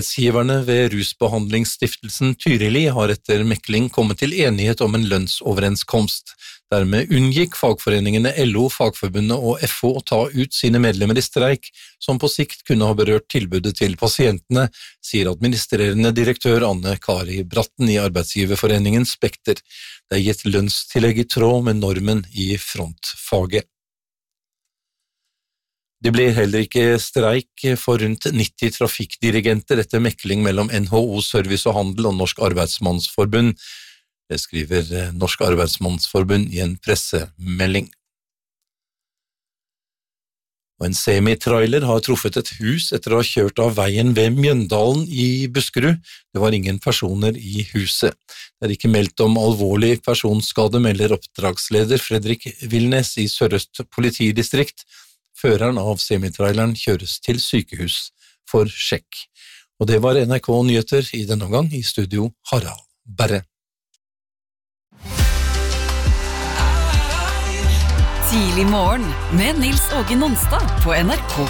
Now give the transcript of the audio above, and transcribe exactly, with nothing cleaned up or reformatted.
Arbeidsgiverne ved rusbehandlingsstiftelsen Tyrili har etter mekling kommet til enighet om en lønnsoverenskomst. Dermed unngikk fagforeningene L O, Fagforbundet og F O å ta ut sine medlemmer i streik, som på sikt kunne ha berørt tilbudet til pasientene, sier administrerende direktør Anne Kari Bratten i Arbeidsgiverforeningen Spekter. Det er gitt lønnstillegg i tråd med normen i frontfaget. Det blir heller ikke streik for rundt nitti trafikkdirigenter etter mekling mellom N H O Service og Handel og Norsk Arbeidsmannsforbund. Det skriver Norsk Arbeidsmannsforbund i en pressemelding. Og en semitrailer har truffet et hus etter å ha kjørt av veien ved Mjøndalen i Buskerud. Det var ingen personer i huset. Det er ikke meldt om alvorlig personskade, melder oppdragsleder Fredrik Vilnes i Sør-Øst politidistrikt. Føreren av semitraileren kjøres til sykehus for sjekk. Og det var N R K Nyheter i denne omgang, i studio Harald Berre. Tidlig morgen med Nils Åge Nonstad på N R K